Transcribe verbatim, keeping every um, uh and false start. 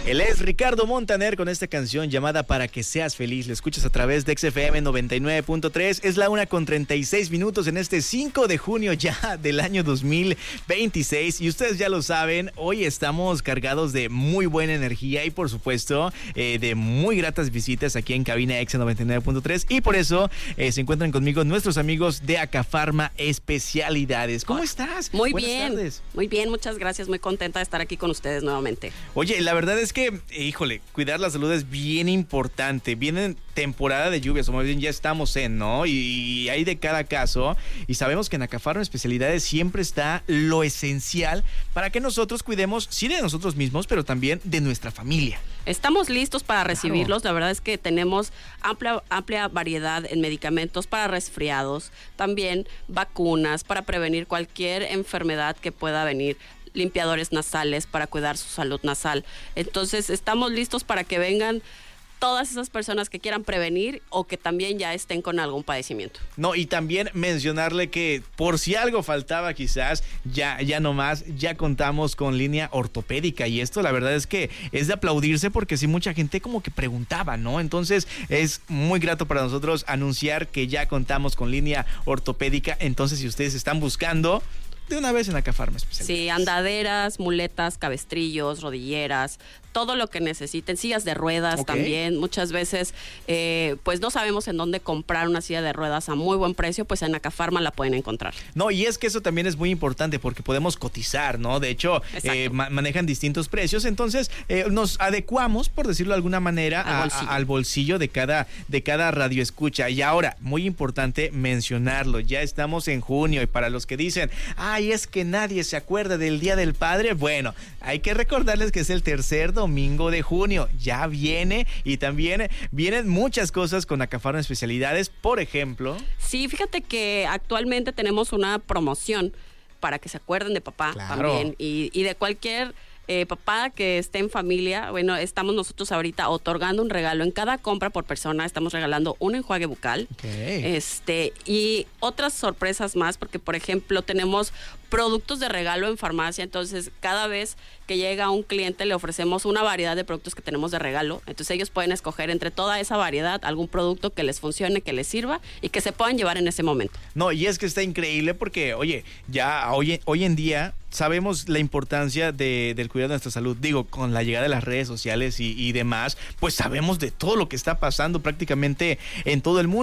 Él es Ricardo Montaner con esta canción llamada Para que seas feliz. Lo escuchas a través de X F M noventa y nueve punto tres. Es la una con treinta y seis minutos en este cinco de junio ya del año dos mil veintiséis. Y ustedes ya lo saben, hoy estamos cargados de muy buena energía y por supuesto eh, de muy gratas visitas aquí en cabina X noventa y nueve punto tres. Y por eso eh, se encuentran conmigo nuestros amigos de Acafarma Especialidades. ¿Cómo estás? Muy Buenas bien, tardes. muy bien, muchas gracias. Muy contenta de estar aquí con ustedes nuevamente. Oye, la verdad es que, híjole, cuidar la salud es bien importante. Viene temporada de lluvias, o más bien ya estamos en, ¿no? Y, y hay de cada caso. Y sabemos que en Acafarma Especialidades siempre está lo esencial para que nosotros cuidemos, sí, de nosotros mismos, pero también de nuestra familia. Estamos listos para recibirlos. Claro. La verdad es que tenemos amplia, amplia variedad en medicamentos para resfriados, también vacunas para prevenir cualquier enfermedad que pueda venir, limpiadores nasales para cuidar su salud nasal. Entonces, estamos listos para que vengan todas esas personas que quieran prevenir o que también ya estén con algún padecimiento. No, y también mencionarle que por si algo faltaba quizás, ya, ya no más, ya contamos con línea ortopédica y esto la verdad es que es de aplaudirse porque sí mucha gente como que preguntaba, ¿no? Entonces es muy grato para nosotros anunciar que ya contamos con línea ortopédica. Entonces si ustedes están buscando, de una vez en Acafarma Especialidades. Sí, andaderas, muletas, cabestrillos, rodilleras, todo lo que necesiten, sillas de ruedas okay. También. Muchas veces, eh, pues no sabemos en dónde comprar una silla de ruedas a muy buen precio, pues en Acafarma la pueden encontrar. No, y es que eso también es muy importante porque podemos cotizar, ¿no? De hecho, eh, ma- manejan distintos precios, entonces eh, nos adecuamos, por decirlo de alguna manera, al, a, bolsillo. A, al bolsillo de cada, de cada radioescucha. Y ahora, muy importante mencionarlo, ya estamos en junio y para los que dicen, ay, es que nadie se acuerda del Día del Padre, bueno, hay que recordarles que es el tercer domingo de junio, ya viene y también vienen muchas cosas con Acafarma Especialidades, por ejemplo. Sí, fíjate que actualmente tenemos una promoción para que se acuerden de papá claro. También y, y de cualquier eh, papá que esté en familia. Bueno, estamos nosotros ahorita otorgando un regalo en cada compra por persona, estamos regalando un enjuague bucal okay. este y otras sorpresas más porque por ejemplo tenemos productos de regalo en farmacia, entonces cada vez que llega un cliente le ofrecemos una variedad de productos que tenemos de regalo, entonces ellos pueden escoger entre toda esa variedad algún producto que les funcione, que les sirva y que se puedan llevar en ese momento. No, y es que está increíble porque, oye, ya hoy, hoy en día sabemos la importancia de, del cuidado de nuestra salud, digo, con la llegada de las redes sociales y, y demás, pues sabemos de todo lo que está pasando prácticamente en todo el mundo.